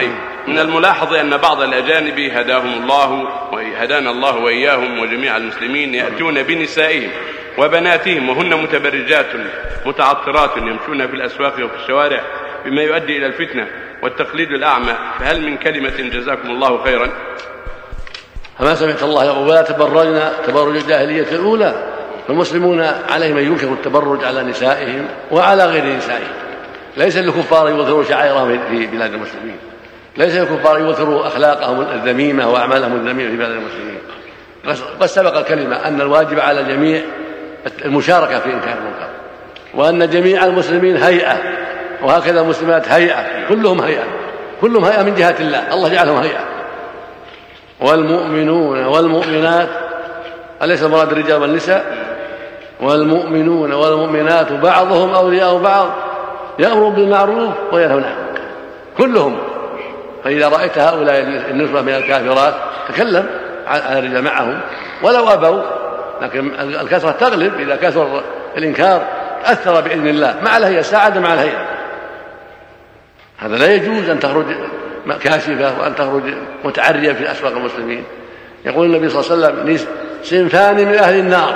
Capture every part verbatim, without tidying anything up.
صحيح. من الملاحظ أن بعض الأجانب هداهم الله وهدانا الله وإياهم وجميع المسلمين يأتون بنسائهم وبناتهم وهن متبرجات متعطرات يمشون في الأسواق وفي الشوارع بما يؤدي إلى الفتنة والتقليد الأعمى، فهل من كلمة جزاكم الله خيرا؟ فما سمعت الله يقول ولا تبرجنا تبرج الجاهلية الأولى، فالمسلمون عليهم أن ينكروا التبرج على نسائهم وعلى غير نسائهم. ليس للكفار يظهروا شعائرهم في بلاد المسلمين، ليس للكفار يظهروا أخلاقهم الذميمة وأعمالهم الذميمة في بلاد المسلمين. قد سبق الكلمة أن الواجب على الجميع المشاركة في إنكار المنكر، وأن جميع المسلمين هيئة، وهكذا المسلمات هيئة، كلهم هيئة، كلهم هيئة من جهة الله، الله جعلهم هيئة. والمؤمنون والمؤمنات، أليس المراد الرجال والنساء؟ والمؤمنون والمؤمنات بعضهم أولياء بعض يأمرون بالمعروف وينهون عن المنكر، كلهم. فإذا رأيت هؤلاء النسبة من الكافرات تكلم على الرجال معهم ولو أبوا، لكن الكثرة تغلب. إذا كثر الإنكار أثر بإذن الله مع الهيئة، ساعد مع الهيئة. هذا لا يجوز أن تخرج كاشفة وأن تخرج متعرية في أسواق المسلمين. يقول النبي صلى الله عليه وسلم صنفان من أهل النار،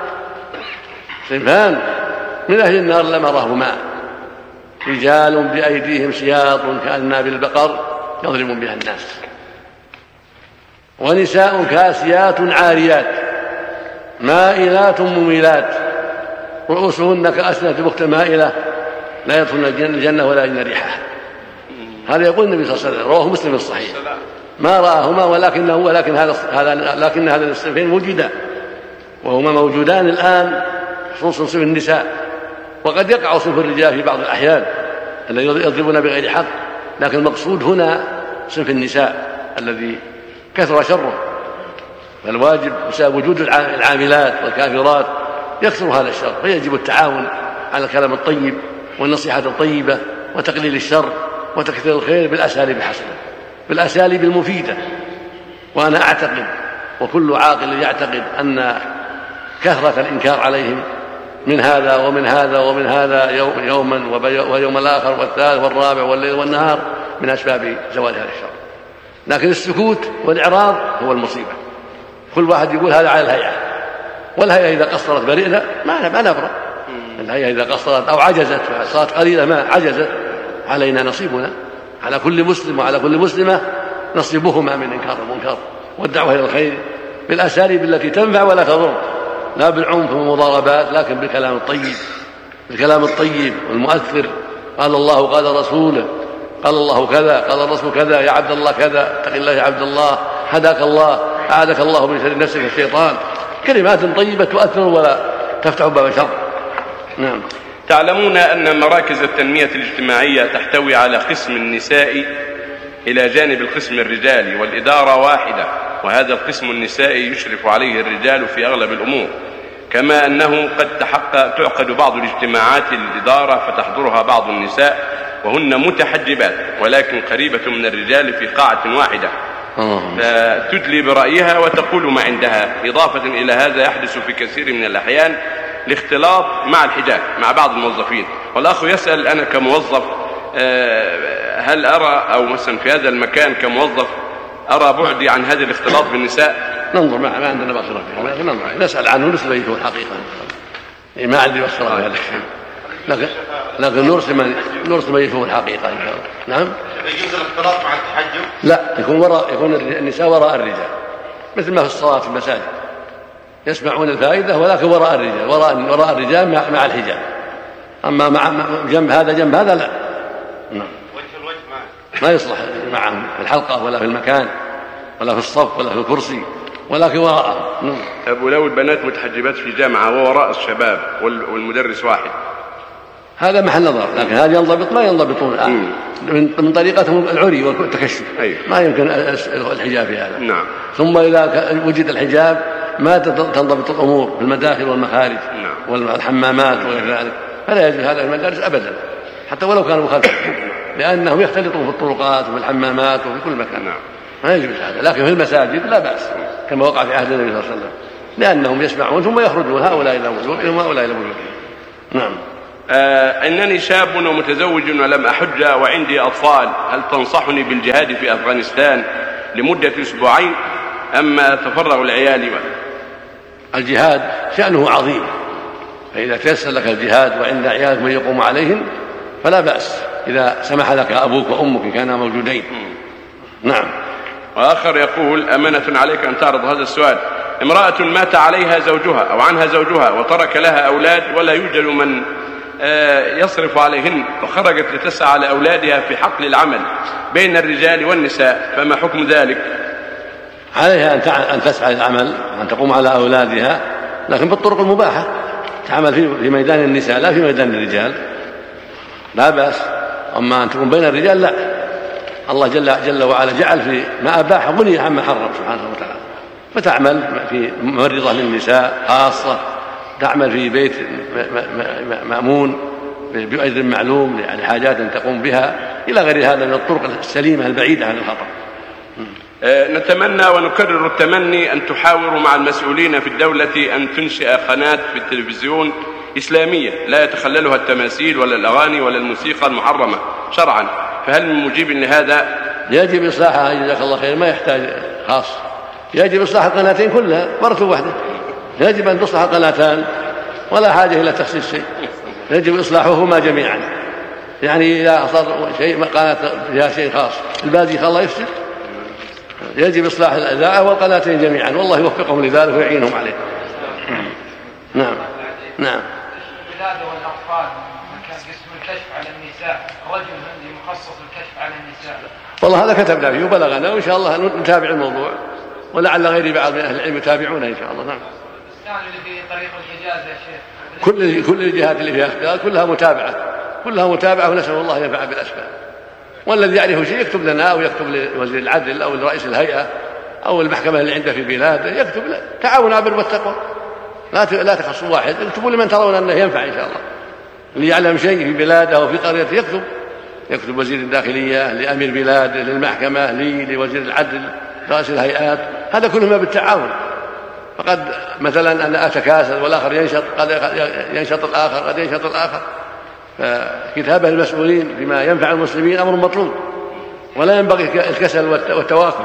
صنفان من أهل النار لم رهما، رجال بأيديهم سياط كأناب البقر يضرب بها الناس، ونساء كاسيات عاريات مائلات مميلات رؤوسهن كأسنة بخت مائلة لا يدخلن الجنة ولا يجدن ريحها. هذا يقول النبي صلى الله عليه وسلم، رواه مسلم في الصحيح. ما رآهما ولكنه ولكن هذا لكن هذا الصنفين وجدا وهما موجودان الآن، خصوصا صنف النساء، وقد يقع صنف الرجال في بعض الأحيان الذي يضربون بغير حق، لكن المقصود هنا صنف النساء الذي كثر شره. فالواجب بسبب وجود العاملات والكافرات يكثر هذا الشر، فيجب التعاون على الكلام الطيب والنصيحة الطيبة وتقليل الشر وتكثير الخير بالأساليب الحسنة، بالأساليب المفيدة. وأنا أعتقد وكل عاقل يعتقد أن كثرة الإنكار عليهم من هذا ومن هذا ومن هذا يوما ويوم الآخر والثالث والرابع والليل والنهار من أسباب زوال هذا الشر. لكن السكوت والإعراض هو المصيبة. كل واحد يقول هذا على الهيئة، والهيئة إذا قصرت برئنا ما ما نبرأ. الهيئة إذا قصرت أو عجزت صارت قليلة ما عجزت، علينا نصيبنا، على كل مسلم وعلى كل مسلمة نصيبهما من إنكار المنكر والدعوة إلى الخير بالأساليب التي تنفع ولا تضر، لا بالعنف والمضاربات، لكن بالكلام الطيب، بالكلام الطيب والمؤثر. قال الله قال رسوله، قال الله كذا قال الرسول كذا، يا عبد الله كذا، اتق الله يا عبد الله، هداك الله، أعاذك الله من شر نفسك الشيطان. كلمات طيبة تؤثر ولا تفتح باب شر. نعم. تعلمون أن مراكز التنمية الاجتماعية تحتوي على قسم النساء إلى جانب القسم الرجالي، والإدارة واحدة، وهذا القسم النسائي يشرف عليه الرجال في أغلب الأمور، كما أنه قد تحقق تعقد بعض الاجتماعات للإدارة فتحضرها بعض النساء وهن متحجبات ولكن قريبة من الرجال في قاعة واحدة، فتدلي برأيها وتقول ما عندها. إضافة إلى هذا يحدث في كثير من الأحيان الاختلاط مع الحجاب مع بعض الموظفين. والأخ يسأل أنا كموظف هل أرى أو مثلا في هذا المكان كموظف أرى بعدي عن هذا الاختلاط بالنساء؟ ننظر ما, ما عندنا بصيرة فيه، لكن ننظر نسأل عنه نرسل إليه الحقيقة، ما عندي بصيرة في هذا الشيء، لكن لكن نرسل من نرسل من يشوف الحقيقة إن شاء الله. نعم. يجوز الاختلاط مع التحجب؟ لا، يكون وراء يكون النساء وراء الرجال، مثل ما في الصلاة في المساجد يسمعون الفائدة ولكن وراء الرجال، وراء وراء الرجال مع, مع الحجاب. أما مع جنب هذا جنب هذا لا. نعم. وجه الوجه ما يصلح معهم في الحلقة ولا في المكان ولا في الصف ولا في الكرسي، ولكن وراءه. نعم. أبو لو البنات متحجبات في جامعة ووراء الشباب والمدرس واحد، هذا محل نظر، لكن هذا ينضبط ما ينضبطون الآن من طريقتهم العري والتكشف. أيوه. ما يمكن الحجاب في هذا. نعم. ثم إذا وجد الحجاب ما تنضبط الأمور في المداخل والمخارج. نعم. والحمامات وغير ذلك، فلا يجوز هذا المدارس أبدا حتى ولو كانوا مخالفين، لأنهم يختلطون في الطرقات وفي الحمامات وفي كل مكان. نعم. ما يجوز هذا، لكن في المساجد لا بأس كما وقع في عهد النبي صلى الله عليه وسلم، لأنهم يسمعون ثم يخرجون هؤلاء إلى وجوههم وهؤلاء إلى وجوههم. نعم. آه إنني شاب ومتزوج ولم أحج وعندي أطفال، هل تنصحني بالجهاد في أفغانستان لمدة أسبوعين أما تفرغ العيال؟ الجهاد شأنه عظيم، فإذا تيسر لك الجهاد وعند عيالك من يقوم عليهم فلا بأس إذا سمح لك أبوك وأمك كانا موجودين. نعم. وآخر يقول: أمانة عليك أن تعرض هذا السؤال. امرأة مات عليها زوجها أو عنها زوجها وترك لها أولاد ولا يوجد من يصرف عليهن، وخرجت لتسعى على أولادها في حقل العمل بين الرجال والنساء، فما حكم ذلك؟ عليها أن تسعى للعمل وأن تقوم على أولادها، لكن بالطرق المباحة، تعمل في ميدان النساء لا في ميدان الرجال، لا بأس. أما أن تكون بين الرجال لا، الله جل, جل وعلا جعل في ما أباح غني عما حرم سبحانه وتعالى، فتعمل في ممرضة للنساء خاصة، تعمل في بيت مأمون بأجر معلوم يعني حاجات تقوم بها إلى غير هذا من الطرق السليمة البعيدة عن الخطأ. نتمنى ونكرر التمني أن تحاوروا مع المسؤولين في الدولة أن تنشئ قناة في التلفزيون إسلامية لا يتخللها التماثيل ولا الأغاني ولا الموسيقى المحرمة شرعا، فهل من مجيب لهذا؟ يجب إصلاحها جزاك الله خير، ما يحتاج خاص، يجب إصلاح القناتين كلها مرة واحدة، يجب أن تصلح القناتان ولا حاجة إلى تخصيص شيء، يجب إصلاحهما جميعا. يعني إذا صار شيء قناة فيها شيء خاص الباقي الله يفسد، يجب إصلاح الإذاعة والقناتين جميعا، والله يوفقهم لذلك ويعينهم عليه. نعم. نعم. الولادة والأطفال كان قسم الكشف على النساء، رجل عندي مخصص الكشف على النساء. والله هذا كتبنا فيه وبلغنا، وإن شاء الله نتابع الموضوع، ولعل غيره بعض من أهل العلم يتابعونه إن شاء الله. نعم. اللي في طريق الحجاز يا شيخ، كل كل الجهات اللي فيها اختلاف كلها متابعة، كلها متابعة، ونسأل الله ينفع بالأسباب. والذي يعرف شيء يكتب لنا أو يكتب لوزير العدل أو لرئيس الهيئة أو المحكمة اللي عنده في بلاده، يكتب له تعاون على البر والتقوى، لا لا تخصوا واحد، اكتبوا لمن ترون أنه ينفع إن شاء الله. اللي يعلم شيء في بلاده أو في قريته يكتب، يكتب وزير الداخلية لأمير بلاده للمحكمة لي لوزير العدل رئيس الهيئات، هذا كله بالتعاون. فقد مثلا أنا أتكاسل والآخر ينشط، قد ينشط الآخر قد ينشط الآخر، فكتابة المسؤولين بما ينفع المسلمين أمر مطلوب، ولا ينبغي الكسل والتواكل.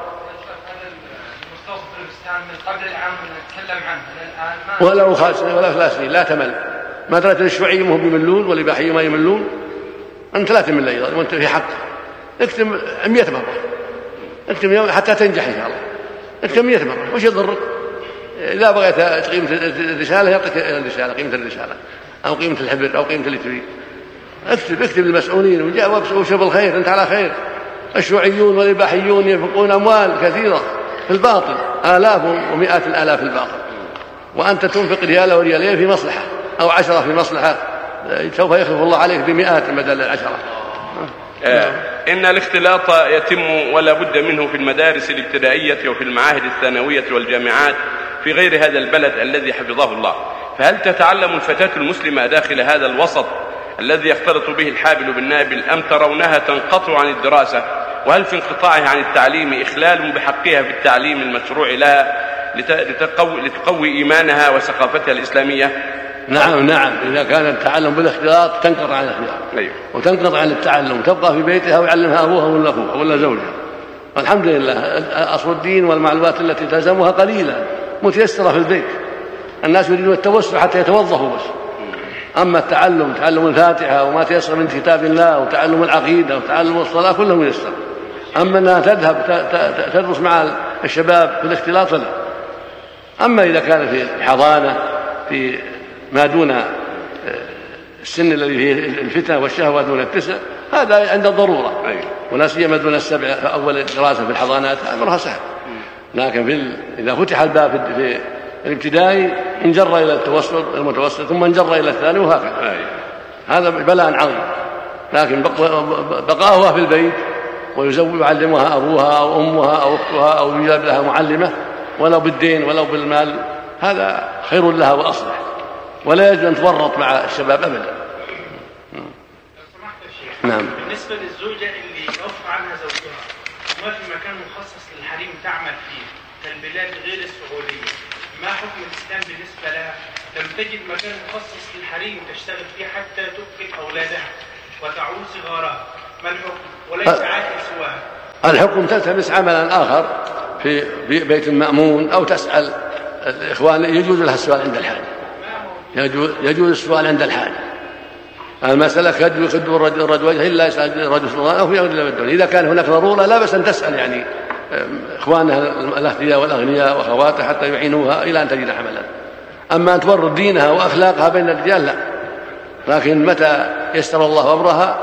ولو خمس ولا ثلاث سنين لا تمل، ما درت الشيوعي مهم بيملون والإباحية ما يملون، أنت لا تمل أيضا وأنت في حق، اكتب مئة مرة، اكتب حتى تنجح إن شاء الله، اكتب مئة مرة، وش يضرك؟ إذا بغيت قيمة الرسالة يعطيك الرسالة قيمة الرسالة أو قيمة الحبر أو قيمة اللي تريد، اكتب اكتب للمسؤولين وشوف الخير، أنت على خير. الشيوعيون والإباحيون ينفقون أموال كثيرة في الباطل، آلاف ومئات الآلاف في الباطل، وأنت تنفق ريال أو ريالين في مصلحة أو عشرة في مصلحة، سوف يخلف الله عليك بمئات بدل العشرة. آه. إن الاختلاط يتم ولا بد منه في المدارس الابتدائية وفي المعاهد الثانوية والجامعات في غير هذا البلد الذي حفظه الله، فهل تتعلم الفتاة المسلمة داخل هذا الوسط الذي يختلط به الحابل بالنابل أم ترونها تنقطع عن الدراسة؟ وهل في انقطاعها عن التعليم إخلال بحقها في التعليم المشروع لها لتقوي, لتقوي إيمانها وثقافتها الإسلامية؟ نعم نعم، إذا كان التعلم بالاختلاط تنقطع عن الاختلاط. أيوه. وتنقطع عن التعلم، تبقى في بيتها ويعلمها أبوها ولا أخوها ولا زوجها، والحمد لله أصل الدين والمعلومات التي تلزمها قليلة متيسرة في البيت، الناس يريدون التوسع حتى يتوظفوا بس. أما التعلم تعلم الفاتحة وما تيسر من كتاب الله وتعلم العقيدة وتعلم الصلاة كله ميسر. أما أنها تذهب تدرس مع الشباب في الاختلاط لا. أما إذا كان في الحضانة في ما دون السن الذي فيه الفتنة والشهوة دون التسع، هذا عند الضرورة، ولا سيما دون السبع أول دراسة في الحضانات أمرها سهل. لكن في إذا فتح الباب في الابتدائي انجر إلى التوسط المتوسط ثم انجر إلى الثاني وهكذا، هذا بلاء عظيم. لكن بقاؤها في البيت ويزوج يعلمها أبوها أو أمها أو أختها أو يجاب لها معلمة ولو بالدين ولو بالمال، هذا خير لها وأصلح، ولا يجب أن تورط مع الشباب أبدا. نعم. بالنسبة للزوجة اللي يوفى عنها زوجها وما في مكان مخصص للحريم تعمل فيه كالبلاد غير السعودية، ما حكم الإسلام بالنسبة لها لم تجد مكان مخصص للحريم تشتغل فيه حتى تؤكل أولادها وتعول صغارها، ما الحكم؟ وليس عاقل سواها. الحكم تلتمس عملا آخر في بيت مأمون أو تسأل الإخوان، يجوز لها السؤال عند الحاجة، يجوز, يجوز السؤال عند الحاجة. المسألة كد يخد الرجل وجهه إلا يسأل الرجل سلطان أو يغني بالدنيا. إذا كان هناك ضرورة لا بأس أن تسأل يعني إخوانها الأثرياء والأغنياء وأخواتها حتى يعينوها إلى أن تجد حملا. أما أن تورط دينها وأخلاقها بين الرجال لا، لكن متى يسر الله أمرها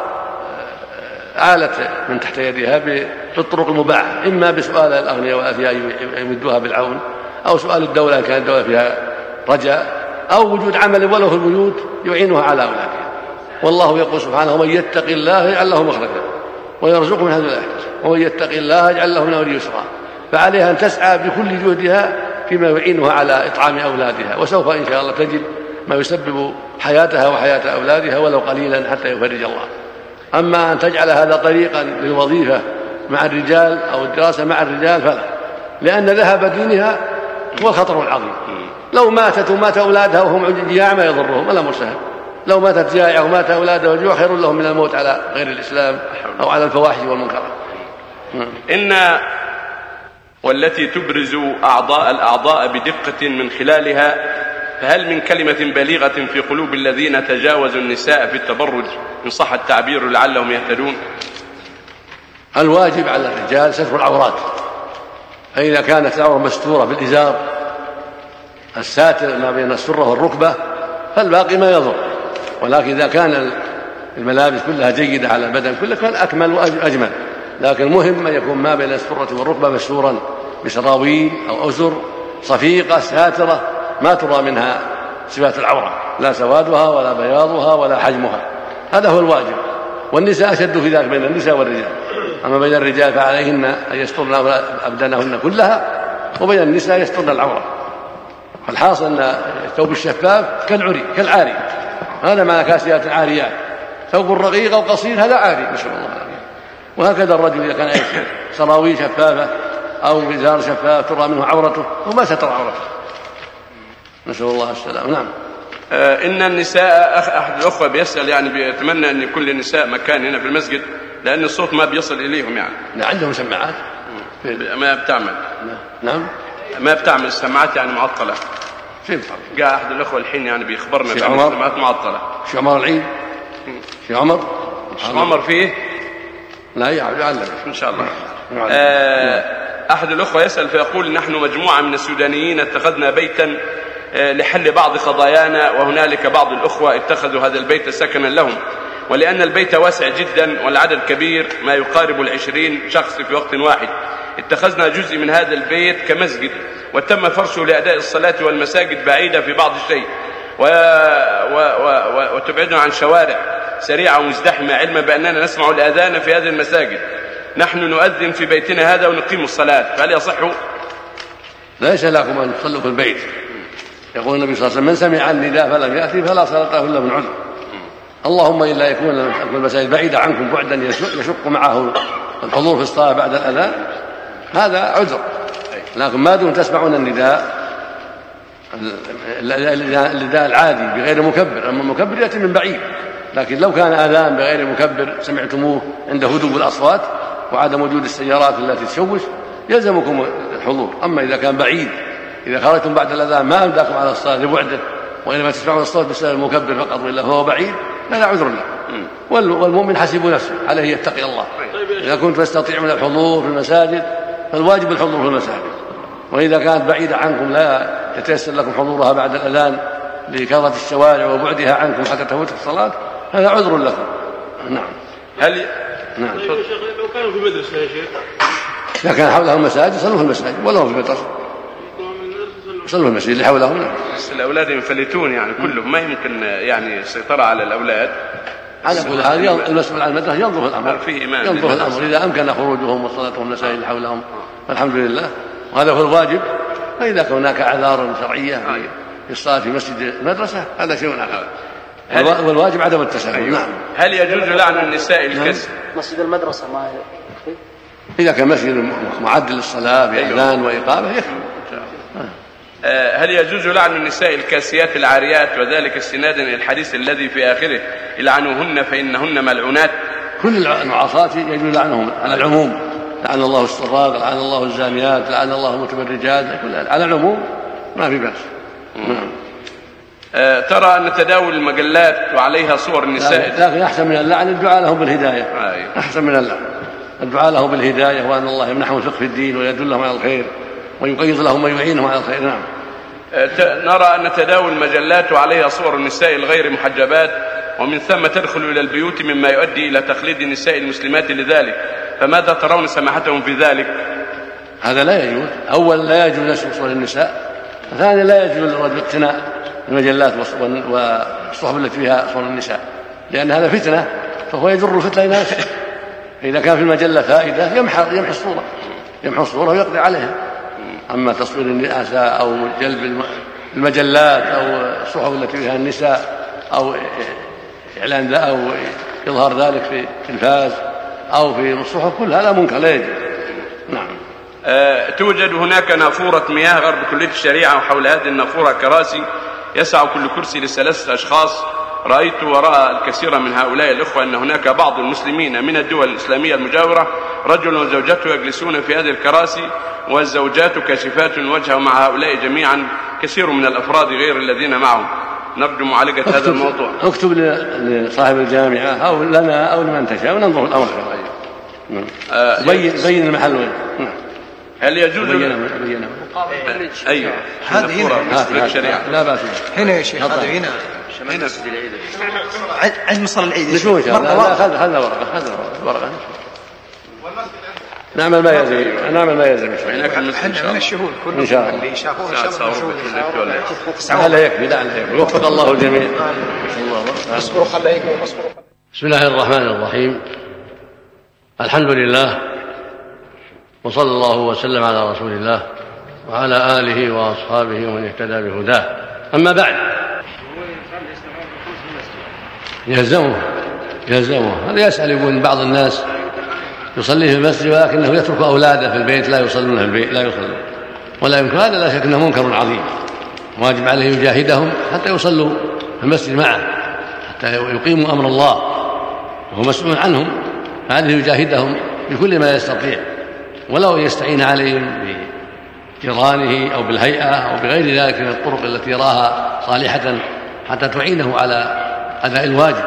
عالت من تحت يدها بالطرق المباحة، إما بسؤال الأغنياء والأثرياء يمدوها بالعون، أو سؤال الدولة إن كانت الدولة فيها رجاء، أو وجود عمل ولو في البيوت يعينها على أولادها. والله يقول سبحانه: ومن يتق الله يجعل له مخرجا ويرزقه من حيث لا يحتسب ومن يتق الله يجعل له من أمره يسرا. فعليها أن تسعى بكل جهدها فيما يعينها على إطعام أولادها، وسوف إن شاء الله تجد ما يسبب حياتها وحياة أولادها ولو قليلا حتى يفرج الله. أما أن تجعل هذا طريقا للوظيفة مع الرجال أو الدراسة مع الرجال فلا، لأن ذهاب دينها هو الخطر العظيم. لو ماتت ومات أولادها وهم جياع ما يضرهم، ولا مرسها. لو ماتت جائعة ومات أولادها وجوع خير لهم من الموت على غير الإسلام أو على الفواحش والمنكرات. إن والتي تبرز أعضاء الأعضاء بدقة من خلالها، فهل من كلمة بليغة في قلوب الذين تجاوزوا النساء في التبرج إن صح التعبير لعلهم يهتدون؟ الواجب على الرجال ستر العورات، فإذا كانت العورة مستورة بالإزار الساتر ما بين السرة والركبة فالباقي ما يضر. ولكن إذا كان الملابس كلها جيدة على البدن كله كان أكمل وأجمل. لكن مهم أن يكون ما بين السرة والركبة مستورا بسراويل أو أزر صفيقة ساترة ما ترى منها صفات العورة، لا سوادها ولا بياضها ولا حجمها. هذا هو الواجب. والنساء أشد في ذلك بين النساء والرجال. أما بين الرجال فعليهن أن يسترن أبدانهن كلها، وبين النساء يسترن العورة. فالحاصل أن الثوب الشفاف كالعري كالعاري، هذا معنى كاسيات عاريات. ثوب رقيق أو قصير هذا عاري، نسأل الله العافية. وهكذا الرجل إذا كان سراويل شفافة أو إزار شفاف ترى منه عورته وما ستر عورته، نسأل الله السلام. نعم. آه إن النساء، أحد الأخوة بيسأل يعني بيتمنى أن كل النساء مكان هنا في المسجد لأن الصوت ما بيصل إليهم يعني. لا عندهم سماعات ما بتعمل. نعم ما بتعمل السماعات يعني معطلة. كيف؟ جاء أحد الأخوة الحين يعني بيخبرنا بأن السماعات معطلة. شو عمر العيد؟ شو عمر؟ شو عمر فيه؟ لا يعلم إن شاء الله. آه أحد الأخوة يسأل فيقول: نحن مجموعة من السودانيين اتخذنا بيتا لحل بعض قضايانا، وهنالك بعض الأخوة اتخذوا هذا البيت سكنا لهم، ولأن البيت واسع جدا والعدد كبير ما يقارب العشرين شخص في وقت واحد، اتخذنا جزء من هذا البيت كمسجد، وتم فرشه لأداء الصلاة والمساجد بعيدة في بعض الشيء و... و... و... وتبعدنا عن شوارع سريعة ومزدحمة، علما بأننا نسمع الآذان في هذه المساجد. نحن نؤذن في بيتنا هذا ونقيم الصلاة، فهل يصح؟ ليس لكم أن تصلوا في البيت. يقول النبي صلى الله عليه وسلم: من سمع النداء فلم يأتي فلا صلاة له إلا من عذر. اللهم إلا يكون المساجد بعيدة عنكم بعدا يشق معه الحضور في الصلاة بعد الأذان، هذا عذر. لكن ما دون تسمعون النداء النداء العادي بغير مكبر، أما المكبر يأتي من بعيد. لكن لو كان أذان بغير مكبر سمعتموه عند هدوء الأصوات وعدم وجود السيارات التي تشوش يلزمكم الحضور. أما إذا كان بعيد، إذا خرجتم بعد الأذان ما أمداكم على الصلاة لبعده، وإنما تسمعون الصوت بسبب المكبر فقط وإلا فهو بعيد، لا عذر له. والمؤمن حسب نفسه عليه يتقي الله. إذا كنت تستطيعون الحضور في المساجد فالواجب الحضور في المساجد، وإذا كانت بعيدة عنكم لا يتيسر لكم حضورها بعد الأذان لكثرة الشوارع وبعدها عنكم حتى تفوتكم الصلاة هذا عذر لكم. نعم. هل ي... نعم. طيب يا شيخ لو كانوا في مدرسة يا شيخ، إذا كان حولهم مساجد صلوا في المساجد، ولو في المدرسة صلوا في المسجد اللي حولهم. بس الأولاد ينفلتون يعني كلهم، ما يمكن يعني السيطرة على الأولاد. على كل حال المسؤول عن المدرسة ينظر الأمر، ينظر الأمر إذا أمكن خروجهم وصلاتهم المساجد اللي حولهم فالحمد لله، وهذا هو الواجب. فإذا هناك أعذار شرعية في الصلاة في مسجد المدرسة هذا شيء آخر، والواجب عدم التساهل. أيوة. نعم. هل يجوز لعن النساء الكسر؟ مسجد المدرسة ما يكفي؟ إذا كان مسجد معد للصلاة بأذان وإقامة يكفي. هل يجوز لعن النساء الكاسيات العاريات وذلك استنادا الى الحديث الذي في اخره العنوهن فانهن ملعونات؟ كل المعاصات يجوز لعنهم على العموم، لعن الله السراق، لعن الله الزانيات، لعن الله المتبرجات، على العموم ما في بأس. أه ترى أن تداول المجلات وعليها صور النساء، لكن أحسن من اللعن الدعاء لهم بالهداية. آه. أحسن من اللعن الدعاء لهم بالهداية، وأن الله يمنحهم الفقه في الدين ويدلهم على الخير ويقيض لهم ويعينهم على الخير. نعم. أه نرى أن تداول المجلات وعليها صور النساء الغير محجبات ومن ثم تدخل إلى البيوت مما يؤدي إلى تقليد النساء المسلمات لذلك، فماذا ترون سماحتهم في ذلك؟ هذا لا يجوز. أولا لا يجوز نشر صور النساء، ثانيا لا يجوز اقتناء المجلات والصحف التي فيها صور النساء، لأن هذا فتنة، فهو يجر الفتنة إلى نفسه. إذا كان في المجلة فائدة يمحى يمحي الصورة يمحي الصورة ويقضي عليها. أما تصوير النساء أو جلب المجلات أو الصحف التي فيها النساء أو إعلان ذا أو إظهار ذلك في التلفاز أو في الصحف، كل هذا منكر لا يجوز. نعم. أه توجد هناك نافورة مياه غرب كلية الشريعة، وحول هذه النافورة كراسي يسع كل كرسي لثلاثة أشخاص. رأيت وراء الكثير من هؤلاء الأخوة أن هناك بعض المسلمين من الدول الإسلامية المجاورة رجل وزوجته يجلسون في هذه الكراسي والزوجات كاشفات الوجه، ومع هؤلاء جميعا كثير من الأفراد غير الذين معهم. نرجو معالجة هذا الموضوع. اكتب لصاحب الجامعة أو لنا أو لمن تشاء وننظر الأمر. آه بين بين المحل وين. هل يجوز بينه بينه أيوه هذه هنا لا بأس هنا يا شيخ، هذا هنا هنا عند مصلى العيد. نشوف إن شاء الله. خذ خذ ورقة خذ ورقة نعمل ما يلزم نعمل ما يلزم احنا من الشهود إن شاء الله اللي شافوه إن شاء الله. لا يكفي لا يكفي. وفق الله الجميع. اصبروا خليكم اصبروا. بسم الله الرحمن الرحيم. الحمد لله وصلى الله وسلم على رسول الله وعلى آله وأصحابه ومن اهتدى بهداه. أما بعد، يلزمه يلزمه هذا يسأل يقول بعض الناس يصلي في المسجد ولكنه يترك أولاده في البيت لا يصلون في البيت لا يصلون ولا يمكن. هذا لا شك أنه منكر عظيم، واجب عليه يجاهدهم حتى يصلوا في المسجد معه، حتى يقيموا أمر الله وهو مسؤول عنهم. فهذه يجاهدهم بكل ما يستطيع، ولو يستعين عليهم بجيرانه أو بالهيئة أو بغير ذلك من الطرق التي يراها صالحة حتى تعينه على أداء الواجب.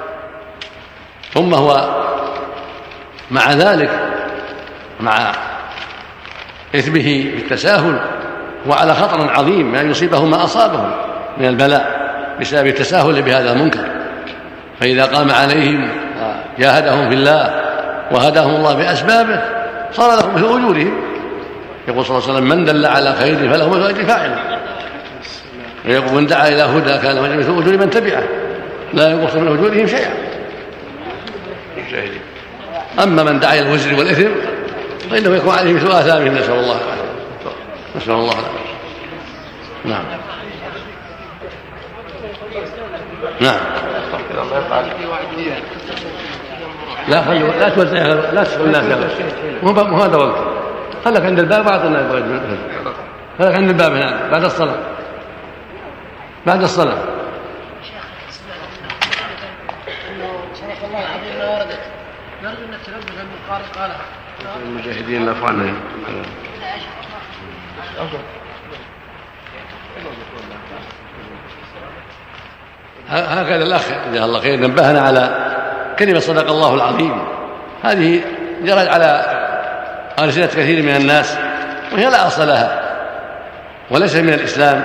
ثم هو مع ذلك مع إثمه بالتساهل هو على خطر عظيم، ما يصيبه ما أصابه من البلاء بسبب التساهل بهذا المنكر. فإذا قام عليهم وجاهدهم في الله وهداهم الله بأسبابه صار لهم مثل أجورهم. يقول صلى الله عليه وسلم: من دل على خير فله مثل أجر فاعله. ويقول: من دعا إلى هدى كان له مثل أجور من تبعه لا ينقص من أجورهم شيئا. أما من دعا إلى الوزر والإثم فإنه يكون عليه مثل آثامهم. نسأل الله العافية. نسأل الله العافية. نعم نعم. لا خلوا لا توزع لا تسأل الناس يلا مو هذا وقت. خلك عند الباب بعض الناس خلك عند الباب هنا بعد الصلاة بعد الصلاة. صدق الله العظيم ما وردت. نرجو ان التنبه بالقارئ قالها المجاهدين الاخوان. هكذا الأخ جزاه الله خير نبهنا على كلمة صدق الله العظيم. هذه جرت على ألسنة كثير من الناس وهي لا أصل لها وليس من الإسلام.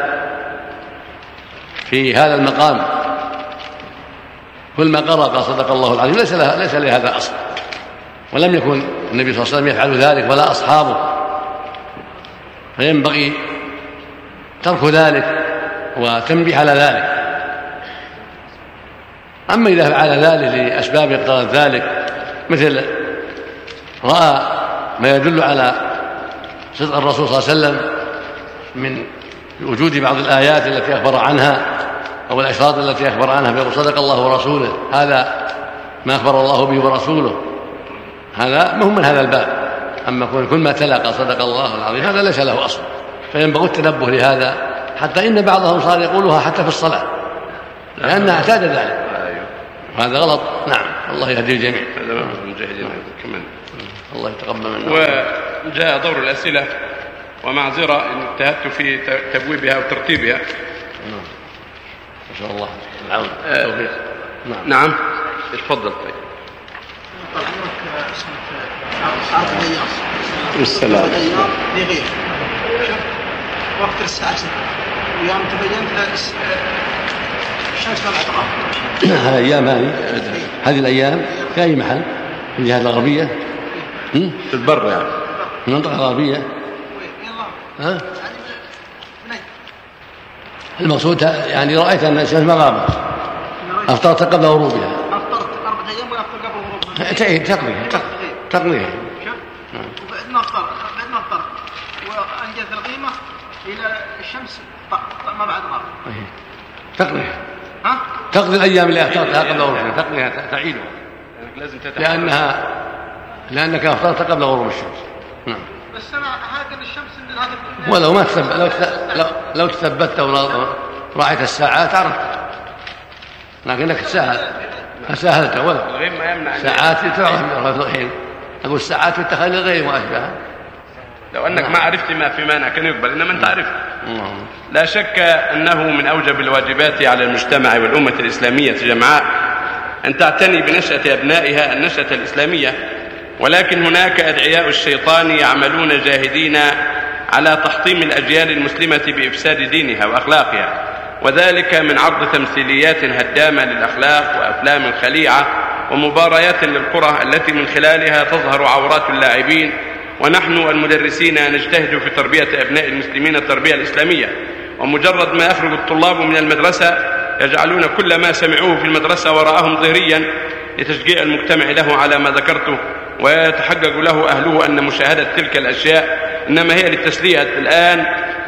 في هذا المقام كل ما قرأ قال صدق الله العظيم ليس لها ليس لهذا أصل، ولم يكن النبي صلى الله عليه وسلم يفعل ذلك ولا أصحابه، فينبغي ترك ذلك وتنبيه على ذلك. أما إذا فعل ذلك لأسباب اقتضت ذلك، مثل رأى ما يدل على صدق الرسول صلى الله عليه وسلم من وجود بعض الآيات التي أخبر عنها أو الأشراط التي أخبر عنها بيقول صدق الله ورسوله، هذا ما أخبر الله به ورسوله، هذا مهم من هذا الباب. أما كل ما تلقى صدق الله العظيم هذا ليس له أصل فينبغي التنبه لهذا، حتى إن بعضهم صار يقولها حتى في الصلاة لأنها اعتاد ذلك، وهذا غلط. نعم، الله يهدي الجميع. هذا ما المجاهدين كمان. الله يتقبل منا. وجاء دور الأسئلة، ومعذرة إن اجتهدت في تبويبها وترتيبها. ما شاء الله. العون. آه. نعم. نعم. اتفضل. طيب. السلام. لغير. وقت الساعة ستة ويوم تبينت الشمس طلعت غرب. هذه الأيام هذه هذه الأيام في أي محل؟ في الجهة الغربية؟ في البر يعني. في المنطقة الغربية. ها؟ المقصود يعني رأيت أن الشمس ما غابت، أفطرت قبل غروبها. أفطرت أربعة أيام وأفطر قبل غروبها. تعيد تقضيها تقضيها. وبعدنا أفطر بعدنا أفطر وأنجز القيمة إلى الشمس ما بعد غرب. تقضيها. ها؟ تقضي الأيام اللي أفطرتها قبل غروبها، تقضيها تعيدها. لازم لأنها لأنك أفطرت قبل غروب الشمس. نعم. بس أنا هذا الشمس إن هذا ولو ما تثبت لو لو لو تثبت ورأيت الساعات عرفت، لكنك تساهل فساهلت ولو ساعات تعرف الحين. أقول الساعات تتخيل غير ما أشبهها. لو أنك ما عرفت ما في مانع كان يقبل، إنما أنت عرفت. لا شك أنه من أوجب الواجبات على المجتمع والأمة الإسلامية جمعاء أن تعتني بنشأة أبنائها النشأة الإسلامية، ولكن هناك أدعياء الشيطان يعملون جاهدين على تحطيم الأجيال المسلمة بإفساد دينها وأخلاقها، وذلك من عرض تمثيليات هدامة للأخلاق وأفلام خليعة ومباريات للكرة التي من خلالها تظهر عورات اللاعبين. ونحن المدرسين نجتهد في تربية أبناء المسلمين التربية الإسلامية، ومجرد ما يخرج الطلاب من المدرسة يجعلون كل ما سمعوه في المدرسة وراءهم ظهريا لتشجيع المجتمع له على ما ذكرته، ويتحقق له أهله أن مشاهدة تلك الأشياء إنما هي للتسلية. الآن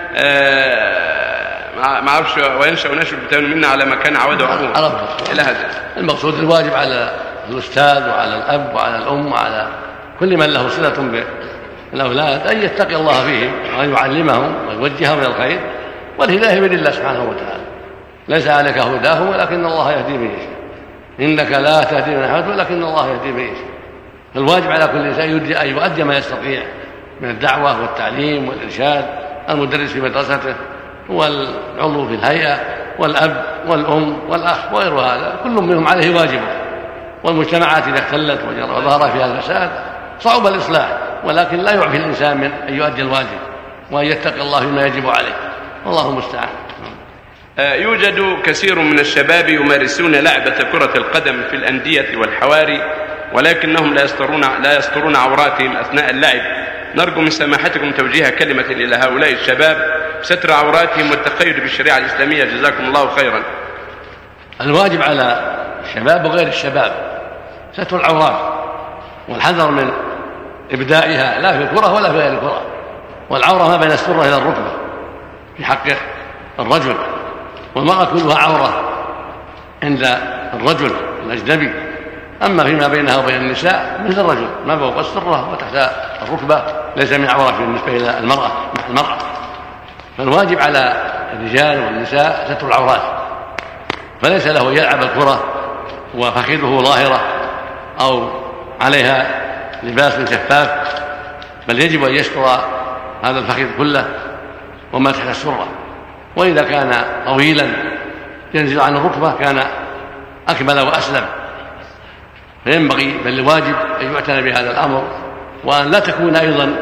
ما أعرفش وينشأ ونشأ بتاعنا منا على ما كان عوده أبوه إلى هذا. المقصود الواجب على الأستاذ وعلى الأب وعلى الأم وعلى كل من له صلة بالأولاد أن يتقي الله فيهم وأن يعلمهم ويوجههم إلى الخير، والهداية بيد الله سبحانه وتعالى، ليس عليك هداهم ولكن الله يهدي من يشاء، إنك لا تهدي من أحببت ولكن الله يهدي من يشاء. فالواجب على كل إنسان أن يؤدي ما يستطيع من الدعوة والتعليم والإرشاد، المدرس في مدرسته والعضو في الهيئة والأب والأم والأخ وغير هذا، كل منهم عليه واجبه. والمجتمعات إذا اختلت وظهر فيها الفساد صعب الإصلاح، ولكن لا يعفي الإنسان من أن يؤدي الواجب وأن يتقي الله فيما يجب عليه، والله المستعان. يوجد كثير من الشباب يمارسون لعبة كرة القدم في الأندية والحواري، ولكنهم لا يسترون لا يسترون عوراتهم أثناء اللعب. نرجو من سماحتكم توجيه كلمة إلى هؤلاء الشباب ستر عوراتهم والتقيد بالشريعة الإسلامية، جزاكم الله خيرا. الواجب على الشباب وغير الشباب ستر العورات والحذر من إبدائها لا في الكرة ولا في غير الكرة، والعورة ما بين السرة إلى الركبة في حق الرجل، والمرأة كلها عورة عند الرجل الأجنبي، أما فيما بينها وبين النساء مثل الرجل ما فوق السرة وتحت الركبة ليس من عورة بالنسبة إلى المرأة مع المرأة. فالواجب على الرجال والنساء ستر العورات، فليس له يلعب الكرة وفخذه ظاهرة أو عليها لباس شفاف، بل يجب أن يستر هذا الفخذ كله وما تحت السرة، وإذا كان طويلا ينزل عن الركبة كان أكمل وأسلم. فينبغي بل الواجب أن يعتنى بهذا الأمر، وأن لا تكون أيضا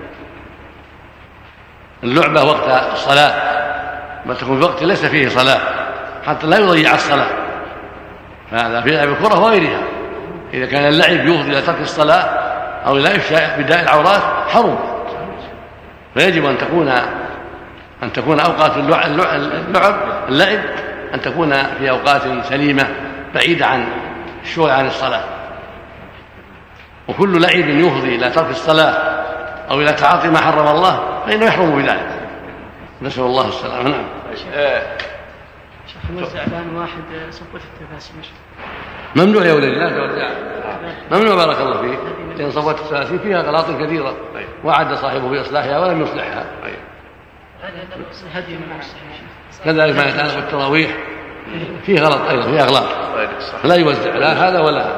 اللعبة وقت الصلاة، بل تكون في وقت ليس فيه صلاة حتى لا يضيع الصلاة، فهذا في لعب الكرة وغيرها. إذا كان اللعب يفضي إلى ترك الصلاة أو إلى إفشاء بداء العورات حرم، فيجب أن تكون أن تكون أوقات اللعب اللعب أن تكون في أوقات سليمة بعيدة عن الشغل عن الصلاة. وكل لعب يفضي إلى ترك الصلاة أو إلى تعاطي ما حرم الله فإنه يحرم بذلك، نسأل الله السلامة. نعم. شيخ نوزع الآن واحد صفوة التفاسير ممنوع يا ولدي، لا توزع، ممنوع بارك الله فيك، لأن صفوة التفاسير فيها غلاط كثيرة وعد صاحبه بإصلاحها ولم يصلحها، هدي من المصلحين. كذلك ما يتعلق بالتراويح فيه غلط أيضا، فيه أغلاط، لا يوزع لا هذا ولا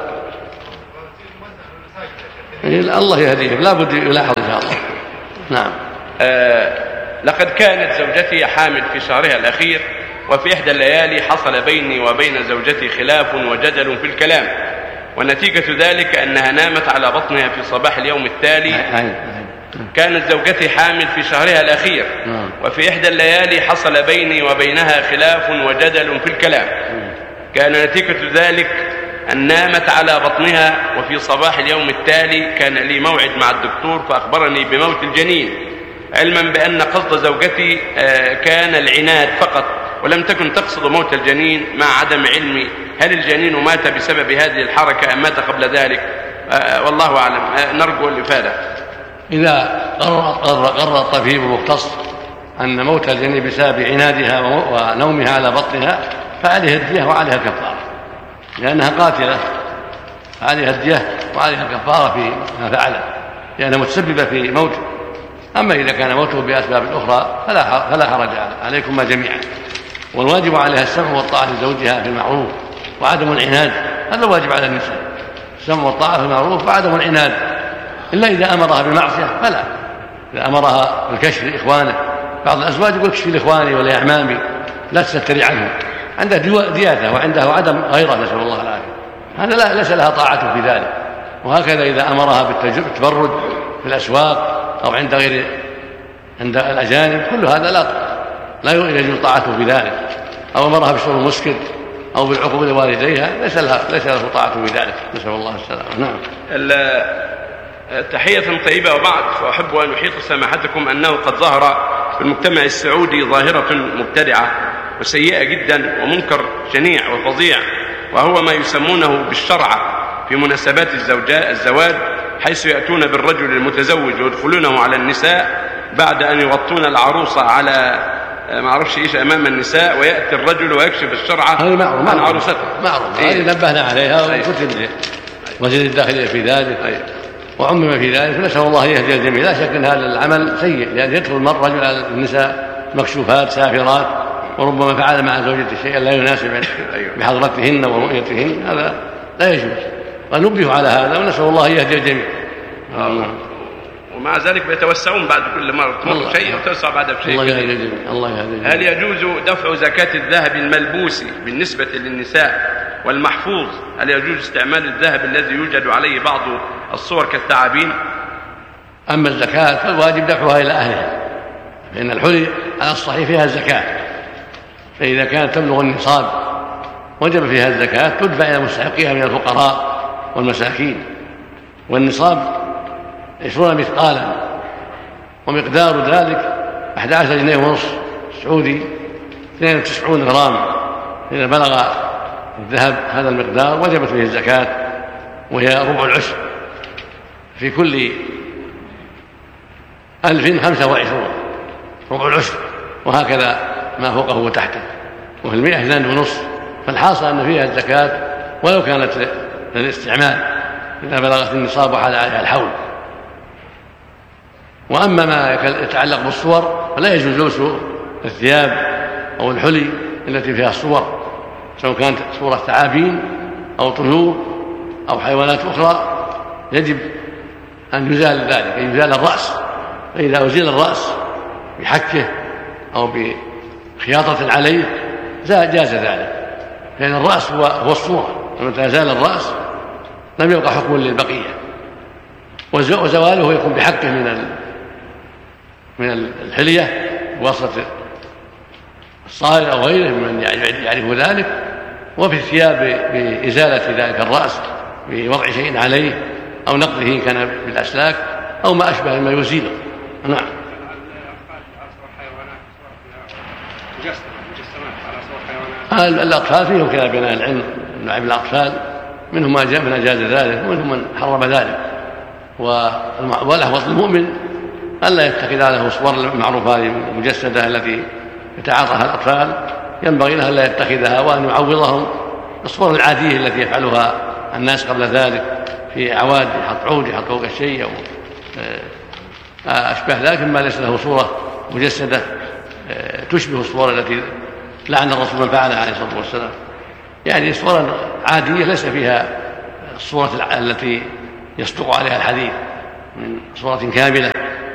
هذا. الله يهديه، لا بد يلاحظ إن شاء الله. نعم. آه لقد كانت زوجتي حامل في شهرها الأخير، وفي إحدى الليالي حصل بيني وبين زوجتي خلاف وجدل في الكلام، ونتيجة ذلك أنها نامت على بطنها في صباح اليوم التالي. كانت زوجتي حامل في شهرها الأخير، وفي إحدى الليالي حصل بيني وبينها خلاف وجدل في الكلام، كان نتيجة ذلك أن نامت على بطنها، وفي صباح اليوم التالي كان لي موعد مع الدكتور فأخبرني بموت الجنين، علما بأن قصد زوجتي كان العناد فقط، ولم تكن تقصد موت الجنين، مع عدم علمي هل الجنين مات بسبب هذه الحركة أم مات قبل ذلك، والله أعلم. نرجو الإفادة. إذا قرر, قرر الطبيب المختص أن موت الجنين بسبب عنادها ونومها على بطنها فعليها الدية وعليها الكفارة، لأنها قاتلة، فعليها الدية وعليها الكفارة فيما فعلت، لأنها متسببة في موته. أما إذا كان موته بأسباب أخرى فلا فلا حرج عليكما جميعا، والواجب عليها السمع والطاعة لزوجها في المعروف وعدم العناد، هذا واجب على النساء، السمع والطاعة في المعروف وعدم العناد، إلا إذا أمرها بالمعصية فلا. إذا أمرها بالكشف لإخوانه، بعض الأزواج يقول كشفي لإخواني ولا أعمامي لا تستري عنهم، عنده دياثة وعنده عدم غيرة، نسأل الله العافية، هذا لا ليس لها طاعة في ذلك. وهكذا إذا أمرها بالتفرد في الأسواق أو عند غير عند الأجانب، كل هذا لا لا يجوز طاعته في ذلك، أو أمرها بالشرب المسكر أو بالعقوق لوالديها، ليس لها ليس له طاعته في ذلك، نسأل الله السلامة. نعم. تحية طيبة وبعد، وأحب أن أحيط سماحتكم أنه قد ظهر في المجتمع السعودي ظاهرة مبتدعة وسيئة جدا ومنكر شنيع وفظيع، وهو ما يسمونه بالشرعة في مناسبات الزواج، حيث يأتون بالرجل المتزوج ويدخلونه على النساء بعد أن يغطون العروسة على ما أعرفش إيش أمام النساء، ويأتي الرجل ويكشف الشرعة عن عروسته. معروف، هذه نبهنا عليها وكتب وزير الداخلية في ذلك وعمم في ذلك، نسأل الله يهدي الجميع. لا شك أن هذا العمل سيء، لأن يدخل المرء رجل على النساء مكشوفات سافرات، وربما فعل مع زوجته شيئا لا يناسب بحضرتهن ورؤيتهن، هذا لا يجوز، ونبه على هذا ونسأل الله يهدي الجميع. ومع ذلك يتوسعون بعد كل مرة تمر شيء وتوسع بعد شيء. الله يهدي الجميع. الله يهدي الجميع. هل يجوز دفع زكاة الذهب الملبوس بالنسبة للنساء والمحفوظ؟ هل يجوز استعمال الذهب الذي يوجد عليه بعض الصور كالثعابين؟ أما الزكاة فالواجب دفعها إلى أهلها، فإن الحلي على الصحيح فيها الزكاة، فإذا كانت تبلغ النصاب وجب فيها الزكاة، تدفع إلى مستحقيها من الفقراء والمساكين. والنصاب عشرون مثقالا، ومقدار ذلك أحد عشر جنيه ونصف سعودي، اثنين وتسعون غرام. إذا بلغ الذهب هذا المقدار وجبت فيه الزكاة، وهي ربع العشر في كل ألف خمسة وعشرون، ربع العشر، وهكذا ما فوقه وتحته، وفي المئة اثنان ونصف. فالحاصل أن فيها الزكاة ولو كانت للاستعمال إذا بلغت النصاب وحال عليها الحول. وأما ما يتعلق بالصور فلا يجوز لبس الثياب أو الحلي التي فيها الصور، سواء كانت صورة ثعابين أو طيور أو حيوانات أخرى، يجب أن يزال ذلك، أن يزال الرأس. فإذا أزيل الرأس بحكه أو بخياطة عليه جاز ذلك، لأن الرأس هو هو الصورة، ومتى زال الرأس لم يبقى حكم للبقية. وزواله يكون بحقه من من الحلية بواسطة الصائغ أو غيره ممن يعرف ذلك، وفي الثياب بإزالة ذلك الرأس بوضع شيء عليه أو نقضه إن كان بالأسلاك أو ما أشبه ما يزيله. نعم. الأطفال فيهم كلام بين العلم، لعب الأطفال منهم ما جاء من أجاز ذلك ومنهم من حرم ذلك. والأحوط المؤمن ألا يتخذ له صور المعروفة المجسدة التي يتعاطاها الأطفال، ينبغي له ألا يتخذها، وأن يعوضهم الصور العادية التي يفعلها الناس قبل ذلك في عواد، يحط عود يحط فوق الشيء أو أشبه ذلك مما ليس له صورة مجسدة تشبه الصور التي لعن الرسول من فعلها عليه الصلاة والسلام، يعني صورا عادية ليس فيها الصورة التي يصدق عليها الحديث من صورة كاملة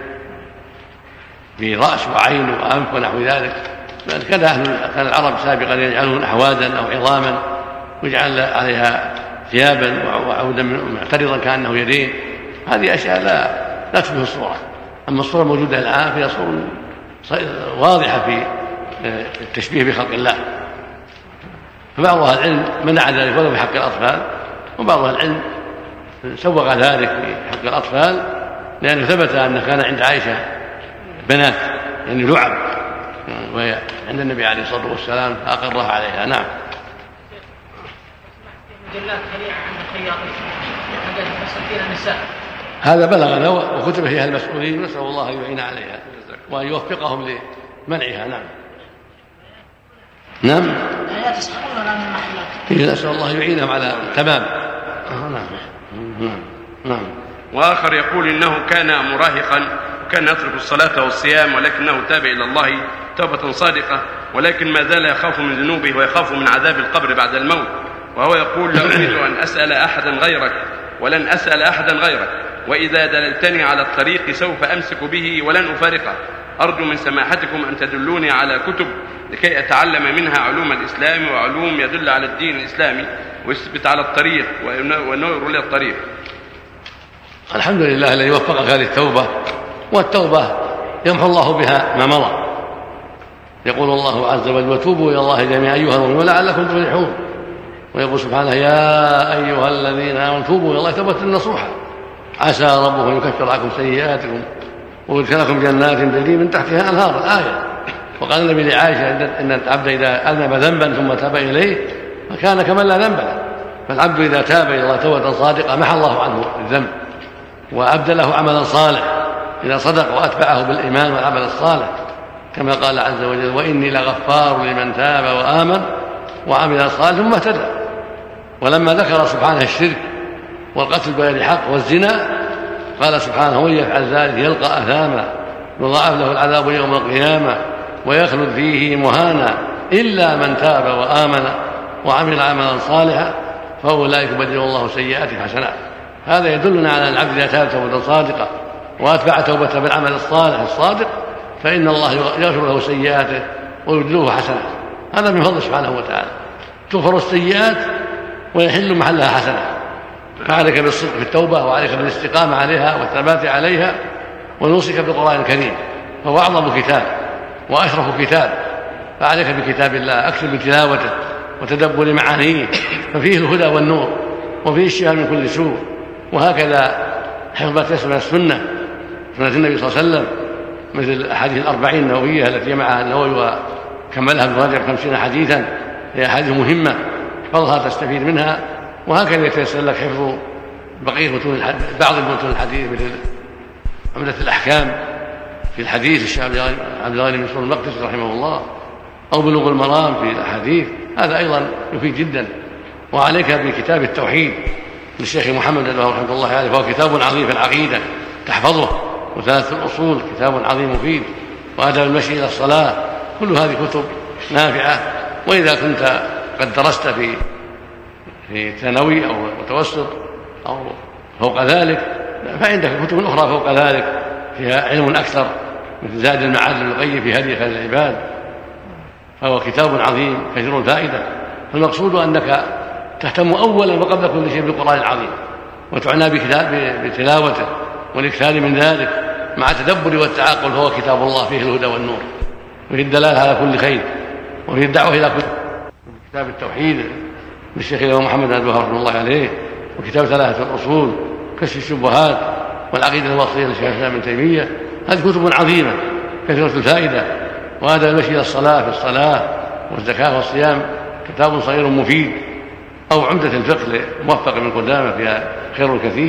في رأس وعين وأنف ونحو ذلك. كذا كان العرب سابقا يجعلون أحوادا أو عظاما ويجعل عليها ثيابا وعودا معترضا كأنه يدين. هذه أشياء لا لا تشبه الصورة. أما الصورة الموجودة الآن فيها صور واضحة في التشبيه بخلق الله، فبعض أهل العلم منع ذلك ولو في حق الأطفال، وبعض أهل العلم سوغ ذلك في حق الأطفال، لأنه ثبت أن كان عند عائشة بنات يعني لعب وهي عند النبي عليه الصلاة والسلام فأقرها عليها. نعم. مجلات خليعة عند الخياطين حاجات مساكين النساء، هذا بلغنا وكتب فيها المسؤولين، نسأل الله أن يعين عليها وأن يوفقهم لمنعها. نعم. نعم. آيات يسحقون عن المحلات. نسأل الله يعينهم على تمام. نعم. نعم. نعم. وآخر يقول إنه كان مراهقا وكان يترك الصلاة والصيام، ولكنه تاب إلى الله توبة صادقة، ولكن ما زال يخاف من ذنوبه ويخاف من عذاب القبر بعد الموت. وهو يقول: لا أريد أن أسأل أحدا غيرك ولن أسأل أحدا غيرك، وإذا دللتني على الطريق سوف أمسك به ولن أفارقه. أرجو من سماحتكم أن تدلوني على كتب لكي أتعلم منها علوم الإسلام وعلوم يدل على الدين الإسلامي ويثبت على الطريق ونور لي الطريق. الحمد لله الذي وفقك للتوبة، والتوبة يمحو الله بها ما مضى. يقول الله عز وجل: وتوبوا إلى الله جميعا أيها المؤمنون لعلكم تفلحون. ويقول سبحانه: يا أيها الذين آمنوا توبوا إلى الله توبة نصوحا عسى ربكم أن يكفر عنكم سيئاتكم ويدخلكم جنات تجري من تحتها أنهار. الآية. وقال النبي لعائشة: إن العبد إذا أذنب ذنبا ثم تاب إليه فكان كمن لا ذنب له. فالعبد إذا تاب إلى الله توبة صادقة محى الله عنه الذنب وأبدله عملا صالح إذا صدق وأتبعه بالإيمان والعمل الصالح، كما قال عز وجل: وإني لغفار لمن تاب وآمن وعمل صالحا ثم اهتدى. ولما ذكر سبحانه الشرك والقتل بغير حق والزنا قال سبحانه: ومن يفعل ذلك يلقى أثاما يضاعف له العذاب يوم القيامة ويخلد فيه مهانا إلا من تاب وآمن وعمل عملا صالحا فأولئك يبدل الله سيئاتهم حسنات. هذا يدلنا على العبد إذا تاب توبة صادقة وأتبع توبته بالعمل الصالح الصادق فإن الله يغفر له سيئاته ويبدله حسنات. هذا من فضل سبحانه وتعالى. تغفر السيئات ويحل محلها حسنات. فعليك بالصدق في التوبة وعليك بالاستقامة عليها والثبات عليها، ونوصيك بالقرآن الكريم فهو أعظم كتاب وأشرف كتاب. فعليك بكتاب الله، أكثر من تلاوته وتدبر معانيه، ففيه الهدى والنور وفيه الشفاء من كل سوء. وهكذا حفظ ما تيسر من السنة، سنة النبي صلى الله عليه وسلم، مثل الأحاديث الأربعين النووية التي جمعها النووي وكملها ابن رجب خمسين حديثا، هي أحاديث مهمة احفظها تستفيد منها. وهكذا يتيسر لك حفظ بقية متون بعض متون الحديث مثل عمدة الأحكام في الحديث الشيخ عبد الغني بن سليمان المقدسي رحمه الله، أو بلوغ المرام في الأحاديث، هذا أيضا يفيد جدا. وعليك بكتاب التوحيد للشيخ محمد بن عبد رحمه الله عليه، فهو كتاب عظيم في العقيدة تحفظه، وثلاث الأصول كتاب عظيم مفيد، وآداب المشي إلى الصلاة، كل هذه كتب نافعة. وإذا كنت قد درست في في ثانوي أو متوسط أو فوق ذلك فعندك كتب أخرى فوق ذلك فيها علم أكثر، مثل زاد المعاد للقيم في هدي خير العباد، فهو كتاب عظيم كثير الفائدة. فالمقصود أنك تهتم أولا وقبل كل شيء بالقرآن العظيم، وتعنى بتلاوته والاكثار من ذلك مع التدبر والتعاقل، فهو كتاب الله فيه الهدى والنور وفيه الدلالة على كل خير وفيه الدعوة إلى كل. كتاب التوحيد للشيخ محمد بن عبد الوهاب رحمه الله عليه، وكتاب ثلاثة الأصول، كشف الشبهات، والعقيدة الوصية للشيخ الإسلام ابن تيمية. هذه كتب عظيمة كثيرة الفائدة. وهذا المشي إلى الصلاة في الصلاة والزكاة والصيام كتاب صغير مفيد، أو عمدة الفقه لموفق بن قدامة فيها خير كثير.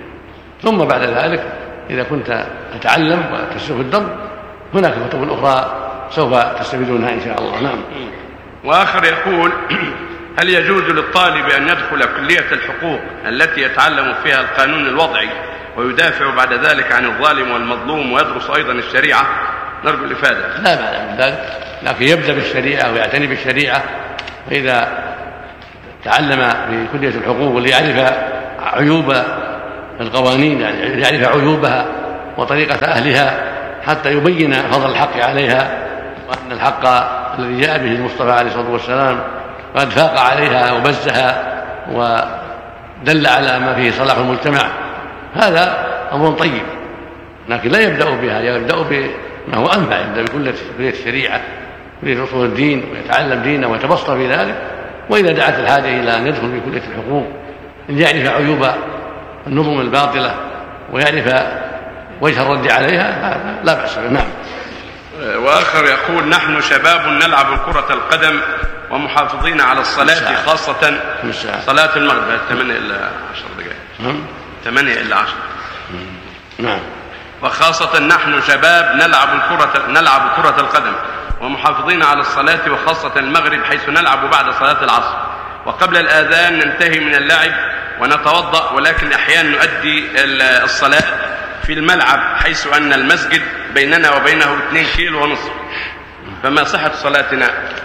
ثم بعد ذلك إذا كنت تتعلم وتسلك الدرب هناك كتب أخرى سوف تستفيدونها إن شاء الله. نعم. وآخر يقول: هل يجوز للطالب أن يدخل كلية الحقوق التي يتعلم فيها القانون الوضعي ويدافع بعد ذلك عن الظالم والمظلوم ويدرس أيضا الشريعة؟ نرجو الإفادة. لا معنى من ذلك، لكن يبدأ بالشريعة ويعتني بالشريعة. فإذا تعلم في كلية الحقوق وليعرف عيوب القوانين، يعني يعرف عيوبها وطريقة أهلها حتى يبين فضل الحق عليها، وأن الحق الذي جاء به المصطفى عليه الصلاة والسلام قد فاق عليها وبزها ودل على ما فيه صلاح المجتمع، هذا أمر طيب. لكن لا يبدأ بها، يبدأ بما هو أنفع، يبدأ بكلية الشريعة، كلية أصول الدين، ويتعلم دينه ويتبسط في ذلك. وإذا دعت الحاجة إلى أن يدخل في كلية الحقوق ليعرف عيوب النظم الباطلة ويعرف وجه الرد عليها، هذا لا بأس به. نعم. وآخر يقول: نحن شباب نلعب كرة القدم ومحافظين على الصلاة، خاصة صلاة المغرب ثمانية إلى عشر دقائق، ثمانية إلى عشر. نعم. وخاصة نحن شباب نلعب الكرة نلعب كرة القدم ومحافظين على الصلاة، وخاصة المغرب حيث نلعب بعد صلاة العصر، وقبل الآذان ننتهي من اللعب ونتوضأ، ولكن أحيانا نؤدي الصلاة في الملعب حيث أن المسجد بيننا وبينه اثنين كيلو ونصف، فما صحة صلاتنا؟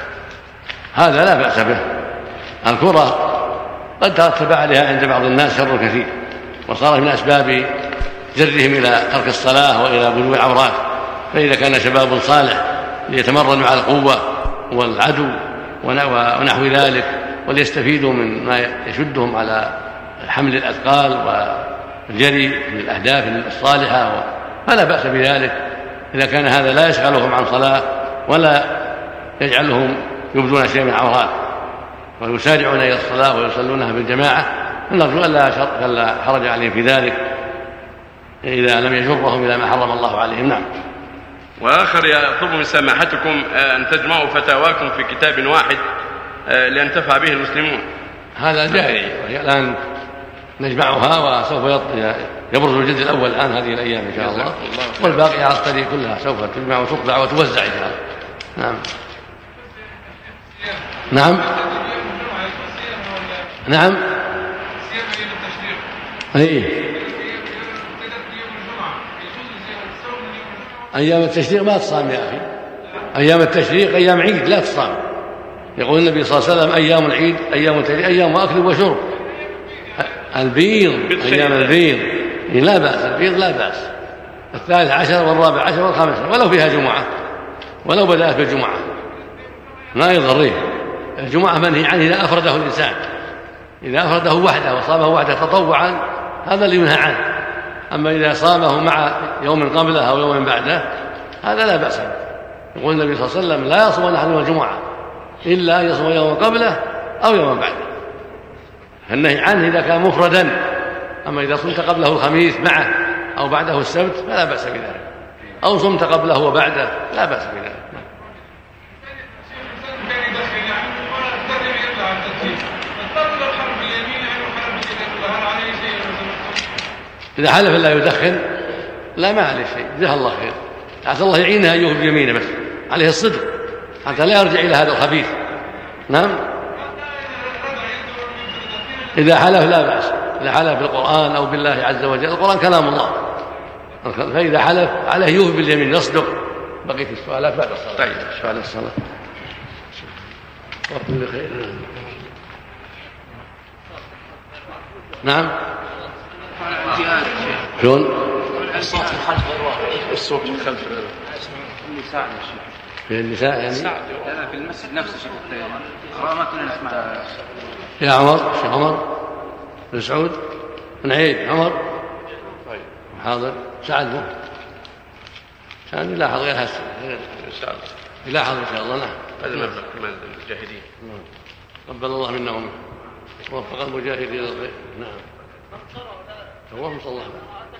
هذا لا بأس به. الكرة قد ترتب عليها عند بعض الناس شر كثير، وصارت من أسباب جرهم إلى ترك الصلاة وإلى بلوغ العورات. فإذا كان شباب صالح ليتمرن مع القوة والعدو ونحو ذلك وليستفيدوا من ما يشدهم على حمل الأثقال والجري من الأهداف الصالحة، فلا بأس بذلك إذا كان هذا لا يشغلهم عن صلاة ولا يجعلهم يبدون شيئا من عورات، ويسارعون إلى الصلاة ويصلونها بالجماعة. نرجو أن لا حرج عليهم في ذلك إذا لم يجرهم إلى ما حرم الله عليهم. نعم. وآخر يطلب من سماحتكم أن تجمعوا فتاواكم في كتاب واحد لينتفع به المسلمون. هذا جاري، الآن نجمعها وسوف يبرز الجلد الأول الآن هذه الأيام إن شاء الله، والباقي على الطريق كلها سوف تجمع وتطبع وتوزع إن شاء الله. نعم. نعم. نعم. أي أيام التشريق ما تصام يا أخي، أيام التشريق أيام عيد لا تصام. يقول النبي صلى الله عليه وسلم: أيام العيد أيام التشريق أيام أكل وشرب. البيض أيام البيض لا بأس، البيض لا بأس. الثالث عشر والرابع عشر والخامس عشر ولو فيها جمعة، ولو بدأت بالجمعة ما يضره. الجمعة منهي عنه إذا أفرده الإنسان، إذا أفرده وحده وصامه وحده تطوعا هذا اللي ينهى عنه. أما إذا صامه مع يوم قبله أو يوم بعده هذا لا بأس. يقول النبي صلى الله عليه وسلم: لا يصوم أحد الجمعة إلا أن يصوم يوم قبله أو يوم بعده. فالنهي عنه إذا كان مفردا، أما إذا صمت قبله الخميس معه أو بعده السبت فلا بأس بذلك، أو صمت قبله وبعده لا بأس بذلك. إذا حلف لا يدخن لا ما عليه شيء، جزاه الله خير، عسى الله يعينها أن يوفي بيمينه، بس عليه الصدق حتى لا يرجع إلى هذا الخبيث. نعم. إذا حلف لا بأس، إذا حلف بالقرآن أو بالله عز وجل، القرآن كلام الله، فإذا حلف عليه يوفي باليمين يصدق. بقيت السؤالات بعد الصلاة. طيب سؤال الصلاة وكل خير. نعم. شلون؟ الصوت في الخلف غير واضح. الصوت في الخلف غير النساء يا شيخ. في النساء يعني؟ لا في المسجد نفسه شيخ، ما كنا نسمع. يا عمر، شيخ عمر بن سعود بن عيد عمر. طيب حاضر. سعد مو سعد يلاحظ غير هسه إن شاء الله، يلاحظ إن شاء الله. نعم. هذا مبلغ كمان المجاهدين. قبل الله منا ومنه ووفق المجاهدين للخير. نعم. اللهم صل على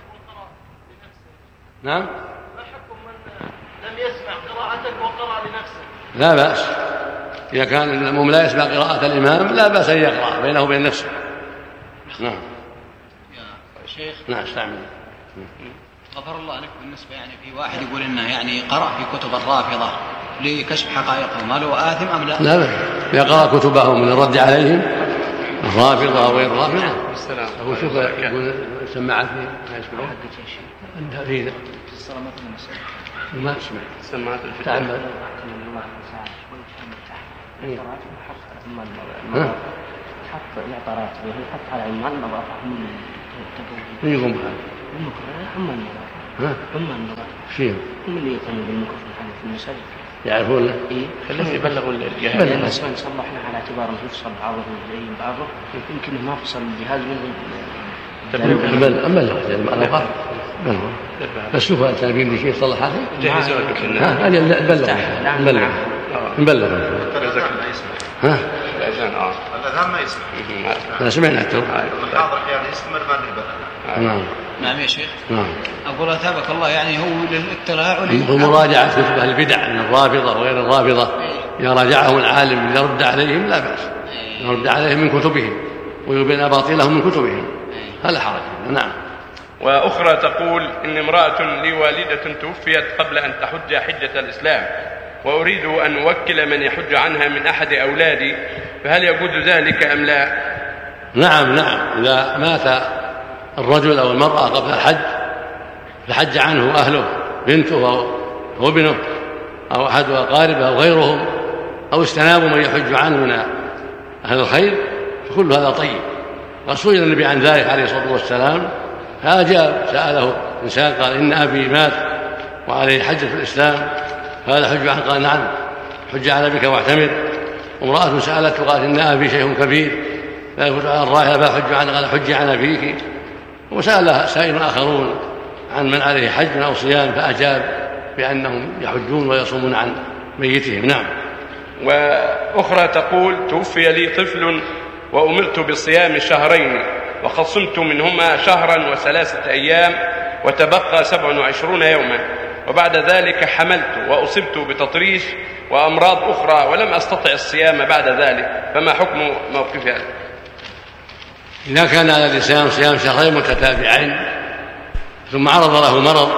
نعم. ما حكم من لم يسمع قراءتك وقرأ لنفسه؟ لا بأس، إذا كان المأموم لا يسمع قراءة الإمام لا بأس أن يقرأ بينه وبين نفسه. نعم. يا شيخ. نعم استعمل. غفر الله لك. بالنسبة يعني في واحد يقول إنه يعني قرأ في كتب الرافضة لكشف حقائقهم، هل هو آثم أم لا؟ لا بأس، يقرأ كتبهم من الرد عليهم الرافضة أو غير الرافضة. نعم. السلام. هو شوف يقول سماعتني ما يسمعون. انتهى فيه. الصلاة مثل المسألة. ما اسمع سمعت الفتاة تعمل حط العطارات ويحط على عمان النظافة هم من يقوم بهذا؟ هم النظافة هم النظافة فيهم هم اللي يقوموا بالمكر في المساجد يعرفون إيه خليهم يبلغوا الجهاز لأن الناس ما نصلحنا على اعتبار أنه يفصل بعضهم زي بعضه يمكن ما فصل الجهاز منهم أمل أمل أنا قارب بس شوف التابين لشيء صلح هذا جهزوا لك الناس ها أنا نبلغ نبلغ نبلغ ها الأذان اه الأذان ما يسمع أنا سمعنا التو الحاضر أحيانا يستمر ما ندري نعم نعم يا شيخ. نعم. أقول أثابك الله يعني هو للاطلاع ومراجعة كتب أهل البدع من الرافضة وغير الرافضة إذا راجعهم العالم يرد عليهم لا بأس يرد عليهم من كتبهم ويبين أباطيلهم من كتبهم هذا حرج. نعم. وأخرى تقول إن امرأة لي والدة توفيت قبل أن تحج حجة الإسلام وأريد أن أوكل من يحج عنها من أحد أولادي فهل يجوز ذلك أم لا؟ نعم نعم إذا مات الرجل أو المرأة قبل الحج فحج عنه أهله بنته أو ابنه أو أحد أقاربه أو غيرهم أو استنابوا من يحج عنه من أهل الخير فكل هذا طيب. وسئل النبي عن ذلك عليه الصلاة والسلام فأجاب سأله إنسان قال إن أبي مات وعليه حجة الإسلام فهذا حج عنه قال نعم حج على بك واعتمر. وامرأة سألته قالت إن أبي شيخ كبير لا يفوت على الراحلة فحج عنه قال حج عن أبيك. وسأل سائل آخرون عن من عليه حج أو صيام فأجاب بأنهم يحجون ويصومون عن ميتهم. نعم. وأخرى تقول توفي لي طفل وأمرت بصيام شهرين وقد صمت منهما شهرا وثلاثة أيام وتبقى سبع وعشرون يوما وبعد ذلك حملت وأصبت بتطريش وأمراض أخرى ولم أستطع الصيام بعد ذلك فما حكم موقف هذا؟ إذا كان على الإنسان صيام شهرين متتابعين ثم عرض له مرض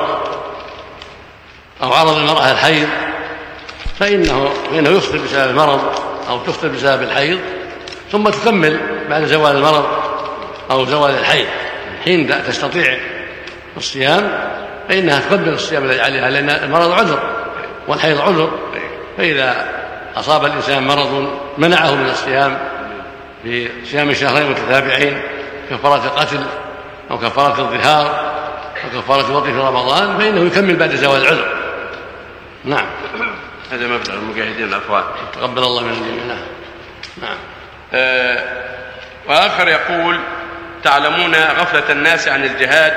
أو عرض المرأة الحيض فإنه, فإنه يفطر بسبب المرض أو تفطر بسبب الحيض ثم تكمل بعد زوال المرض أو زوال الحيض. حين تستطيع الصيام فإنها تكمل الصيام الذي عليها لأن المرض عذر والحيض عذر. فإذا أصاب الإنسان مرض منعه من الصيام في صيام شهرين متتابعين كفارة القتل أو كفارة الظهار أو كفارة وطء في رمضان فإنه يكمل بعد زوال العذر. نعم. هذا مبلغ المجاهدين الأفراد تقبل الله من الجميع. نعم. آه وآخر يقول تعلمون غفلة الناس عن الجهاد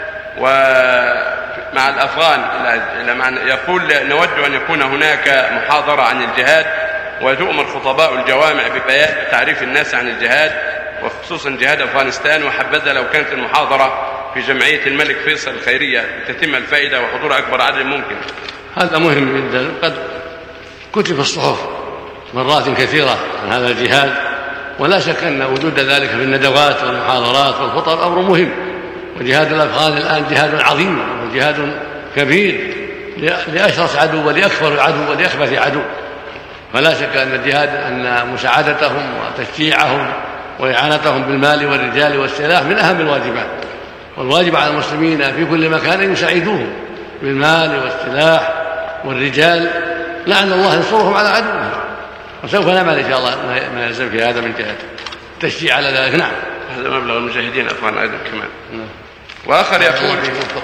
ومع الأفغان يقول نود أن يكون هناك محاضرة عن الجهاد وتؤمر خطباء الجوامع بتعريف الناس عن الجهاد وخصوصا جهاد أفغانستان وحبذا لو كانت المحاضرة في جمعية الملك فيصل الخيرية تتم الفائدة وحضور أكبر عدد ممكن. هذا مهم جدا. قد كتب الصحف مرات كثيرة عن هذا الجهاد ولا شك أن وجود ذلك في الندوات والمحاضرات والخطب أمر مهم. وجهاد الأفغان الآن جهاد عظيم وجهاد كبير لأشرس عدو ولأكبر عدو ولأخبث عدو. فلا شك أن الجهاد أن مساعدتهم وتشجيعهم وإعانتهم بالمال والرجال والسلاح من أهم الواجبات. والواجب على المسلمين في كل مكان أن يساعدوهم بالمال والسلاح والرجال لعل الله ينصرهم على عدوهم. وسوف نعمل إن شاء الله ما يلزم في هذا من جهة التشجيع على ذلك. نعم. هذا مبلغ المجاهدين أفغان أيضا كمان. نعم. وآخر يقول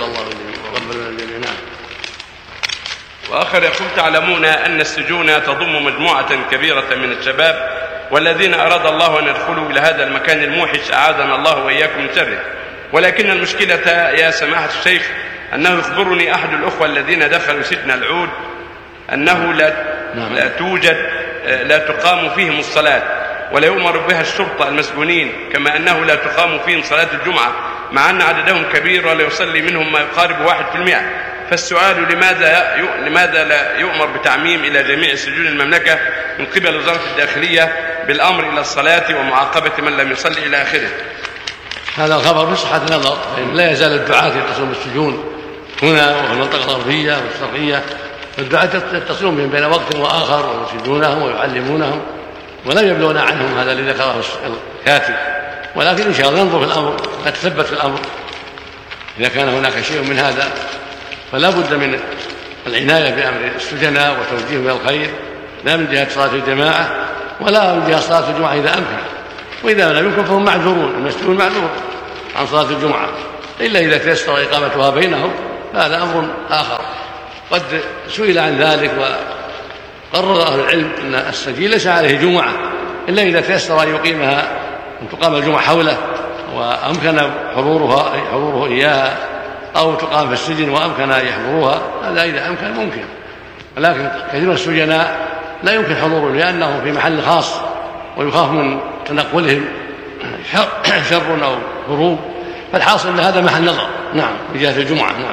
وآخر يقول تعلمون أن السجون تضم مجموعة كبيرة من الشباب والذين أراد الله أن يدخلوا إلى هذا المكان الموحش أعاذنا الله وإياكم من شره. ولكن المشكلة يا سماحة الشيخ أنه يخبرني أحد الأخوة الذين دخلوا سجن العود أنه لا, لا توجد لا تقام فيهم الصلاة ولا يؤمر بها الشرطة المسجونين كما أنه لا تقام فيهم صلاة الجمعة مع أن عددهم كبير ولا يصلي منهم ما يقارب واحد في المئة. فالسؤال لماذا لماذا لا يؤمر بتعميم إلى جميع سجون المملكة من قبل وزارة الداخلية بالأمر إلى الصلاة ومعاقبة من لم يصلي إلى آخره؟ هذا الخبر بصحة نظر لا يزال الدعاة يتصلون بالسجون هنا وفي المنطقة الغربية والشرقية الدعاة يتصلون بهم بين وقت وآخر ويرشدونهم ويعلمونهم ولا يبلون عنهم هذا الذي ذكره الكاتب. ولكن إن شاء الله ننظر في الأمر نتثبت في الأمر إذا كان هناك شيء من هذا فلا بد من العناية بأمر السجناء وتوجيههم إلى الخير، لا من جهة صلاة الجماعة ولا من جهة صلاة الجمعة إذا أمكن، وإذا لم يمكن فهم معذورون، المسجون معذور عن صلاة الجمعة إلا إذا تيسر إقامتها بينهم، هذا أمر آخر. قد سئل عن ذلك وقرر أهل العلم أن السجين ليس عليه جمعة إلا إذا تيسر أن يقيمها، أن تقام الجمعة حوله وأمكن حضورها حضوره إياها، أو تقام في السجن وأمكن أن يحضروها، هذا إذا أمكن ممكن. ولكن كثير من السجناء لا يمكن حضوره لأنه في محل خاص ويخاف من تنقلهم شر أو هروب، فالحاصل أن هذا محل نظر. نعم بجهة الجمعة. نعم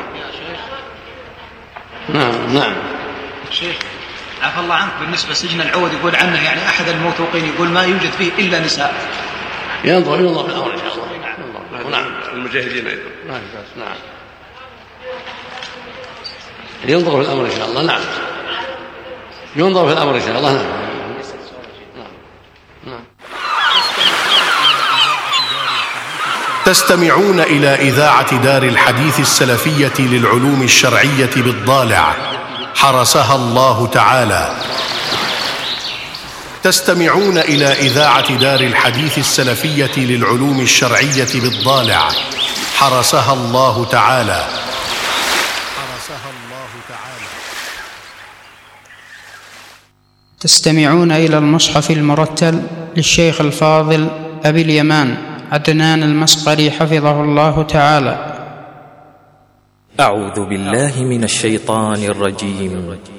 نعم نعم شيخ عفى الله عنك، بالنسبة لسجن العود يقول عنه يعني أحد الموثوقين يقول ما يوجد فيه إلا نساء. ينظر ينظر في الأمر إن شاء الله. نعم المجاهدين أيضا. نعم ينظر في الأمر إن شاء الله. نعم ينظر في الأمر إن شاء الله. نعم نعم. تستمعون إلى إذاعة دار الحديث السلفية للعلوم الشرعية بالضالع حرسها الله تعالى. تستمعون إلى إذاعة دار الحديث السلفية للعلوم الشرعية بالضالع حرسها الله تعالى. حرسها الله تعالى. تستمعون إلى المصحف المرتل للشيخ الفاضل أبي اليمان عدنان المسقري حفظه الله تعالى. أعوذ بالله من الشيطان الرجيم.